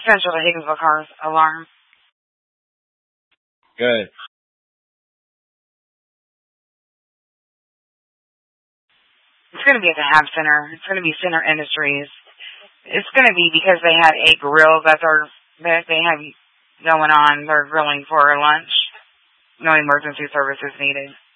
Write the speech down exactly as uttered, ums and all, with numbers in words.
Central to Higginsville cars alarm. Good. It's going to be at the Hab Center. It's going to be Center Industries. It's going to be because they had a grill that they're that they have going on. They're grilling for lunch. No emergency services needed.